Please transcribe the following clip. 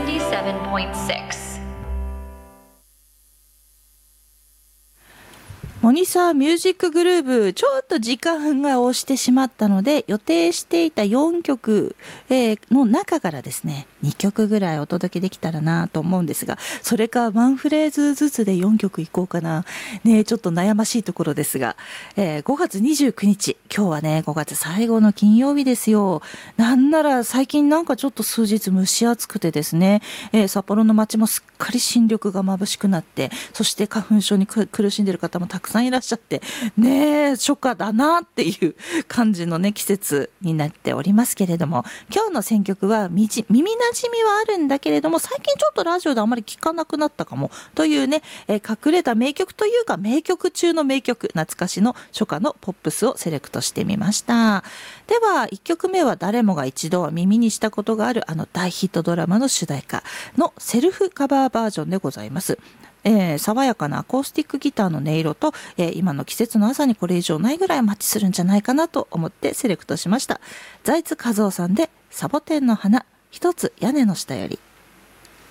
77.6 モニサーミュージックグルーヴ、ちょっと時間が押してしまったので、予定していた4曲、の中からですね、2曲ぐらいお届けできたらなと思うんですが、それかワンフレーズずつで4曲いこうかな。ね、ちょっと悩ましいところですが、5月29日、今日はね、5月最後の金曜日ですよ。なんなら最近なんかちょっと数日蒸し暑くてですね、札幌の街もすっかり新緑が眩しくなって、そして花粉症に苦しんでいる方もたくさんいらっしゃってね、初夏だなっていう感じのね季節になっておりますけれども、今日の選曲は耳なじみはあるんだけれども、最近ちょっとラジオであまり聞かなくなったかもというね、隠れた名曲というか名曲中の名曲、懐かしの初夏のポップスをセレクトしてみました。では1曲目は誰もが一度は耳にしたことがあるあの大ヒットドラマの主題歌のセルフカバーバージョンでございます。爽やかなアコースティックギターの音色と、今の季節の朝にこれ以上ないぐらいマッチするんじゃないかなと思ってセレクトしました。財津和夫さんでサボテンの花、一つ屋根の下より。